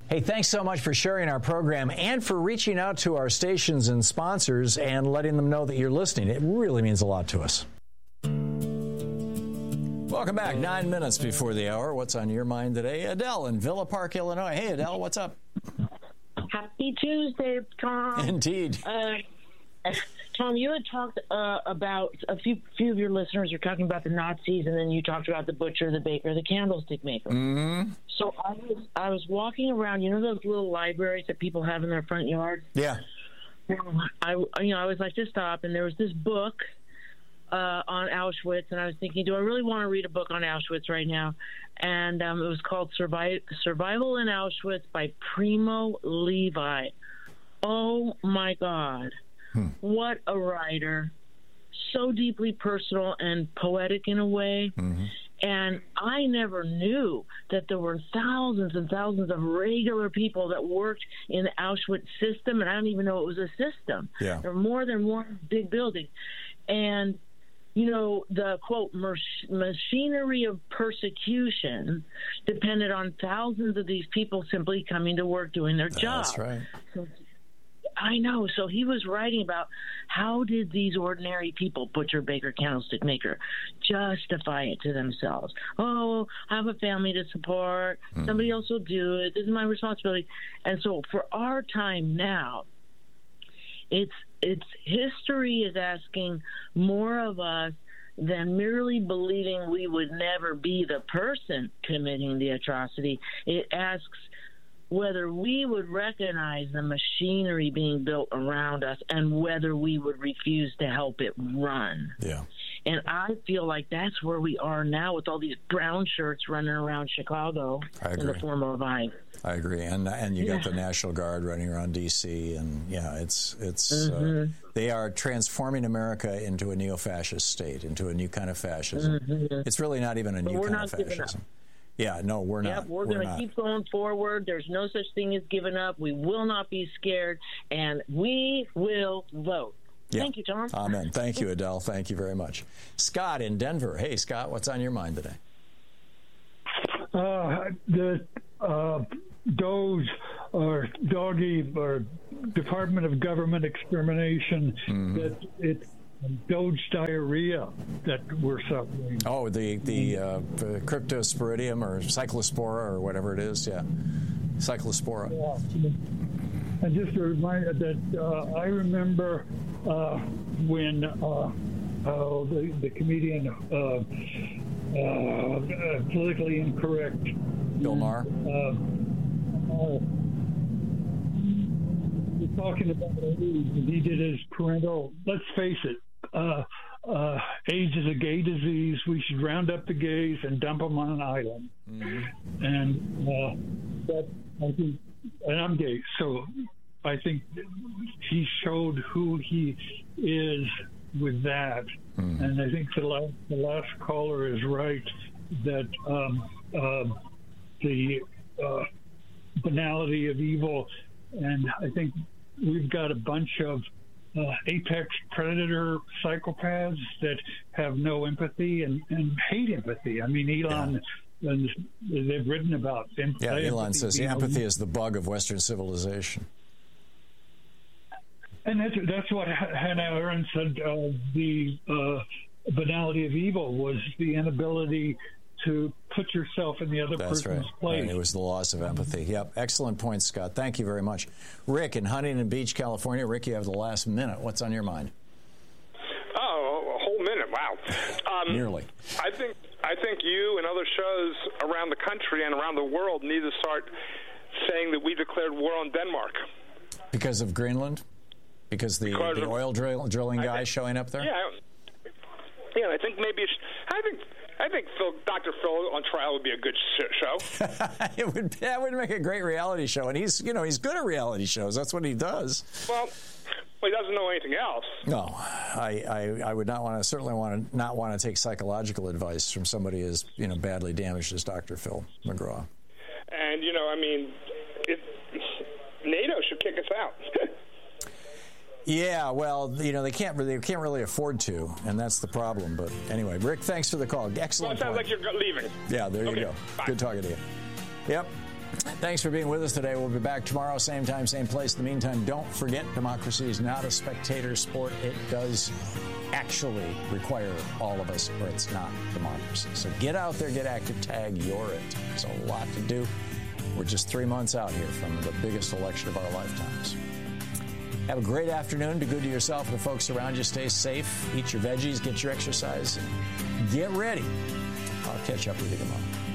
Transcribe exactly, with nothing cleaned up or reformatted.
Hey, thanks so much for sharing our program and for reaching out to our stations and sponsors and letting them know that you're listening. It really means a lot to us. Welcome back. Nine minutes before the hour. What's on your mind today? Adele in Villa Park, Illinois. Hey, Adele, what's up? Happy Tuesday, Tom. Indeed. Uh, Tom, you had talked uh, about, a few few of your listeners are talking about the Nazis, and then you talked about the butcher, the baker, the candlestick maker. Mm-hmm. So I was, I was walking around, you know those little libraries that people have in their front yard? Yeah. I, you know, I was like to stop, and there was this book uh, on Auschwitz, and I was thinking, do I really want to read a book on Auschwitz right now? And um, it was called Survive, Survival in Auschwitz by Primo Levi. Oh, my God. Hmm. What a writer. So deeply personal and poetic in a way. Mm-hmm. And I never knew that there were thousands and thousands of regular people that worked in the Auschwitz system, and I don't even know it was a system. Yeah. There were more than one big building. And, you know, the, quote, machinery of persecution depended on thousands of these people simply coming to work doing their job. That's right. So, I know. So he was writing about how did these ordinary people, butcher, baker, candlestick maker, justify it to themselves. Oh, I have a family to support. Mm. Somebody else will do it. This is my responsibility. And so for our time now, it's it's history is asking more of us than merely believing we would never be the person committing the atrocity. It asks whether we would recognize the machinery being built around us and whether we would refuse to help it run. Yeah. And I feel like that's where we are now with all these brown shirts running around Chicago in the form of ICE. I agree. And and you yeah. got the National Guard running around D C and yeah, it's it's mm-hmm. uh, they are transforming America into a neo-fascist state, into a new kind of fascism. Mm-hmm. It's really not even a but new we're kind not of fascism. Yeah, no, we're yep, not. We're, we're going to keep going forward. There's no such thing as giving up. We will not be scared, and we will vote. Yeah. Thank you, Tom. Amen. Thank you, Adele. Thank you very much. Scott in Denver. Hey, Scott, what's on your mind today? Uh, the uh, DOGE or Doggy or Department of Government Extermination, mm-hmm. that it's Doge diarrhea that we're suffering. Oh, the the, uh, the cryptosporidium or cyclospora or whatever it is, yeah, cyclospora. Yeah. And just a reminder that uh, I remember uh, when uh, uh, the, the comedian, uh, uh, politically incorrect, Bill Maher. Uh, uh, talking about AIDS, and he did his parental. Let's face it, uh, uh, AIDS is a gay disease. We should round up the gays and dump them on an island. Mm-hmm. And uh, that I think, and I'm gay, so I think he showed who he is with that. Mm-hmm. And I think the last, the last caller is right that um, uh, the uh, banality of evil, and I think we've got a bunch of uh, apex predator psychopaths that have no empathy and, and hate empathy. I mean, Elon, yeah. and they've written about empathy. Yeah, Elon says the empathy is the bug of Western civilization. And that's, that's what Hannah Arendt said, uh, the uh, banality of evil was the inability to put yourself in the other That's person's right. place. Right. It was the loss of empathy. Yep. Excellent point, Scott. Thank you very much. Rick in Huntington Beach, California. Rick, you have the last minute. What's on your mind? Oh, a whole minute. Wow. Um, Nearly. I think I think you and other shows around the country and around the world need to start saying that we declared war on Denmark. Because of Greenland? Because the, because the of, oil drill, drilling guy think, showing up there? Yeah. Yeah, I think maybe it's, I think I think Phil, Doctor Phil on trial would be a good show. It would that would make a great reality show, and he's you know he's good at reality shows. That's what he does. Well, well he doesn't know anything else. No, I, I, I would not want to certainly want to not want to take psychological advice from somebody as you know badly damaged as Doctor Phil McGraw. And you know, I mean, it, NATO should kick us out. Yeah, well, you know, they can't really, they can't really afford to, and that's the problem. But anyway, Rick, thanks for the call. Excellent. Well, it sounds point. like you're leaving. Yeah, there you okay, go. bye. Good talking to you. Yep. Thanks for being with us today. We'll be back tomorrow, same time, same place. In the meantime, don't forget, democracy is not a spectator sport. It does actually require all of us, or it's not democracy. So get out there, get active, tag, you're it. There's a lot to do. We're just three months out here from the biggest election of our lifetimes. Have a great afternoon. Be good to yourself and the folks around you. Stay safe. Eat your veggies. Get your exercise. Get ready. I'll catch up with you tomorrow.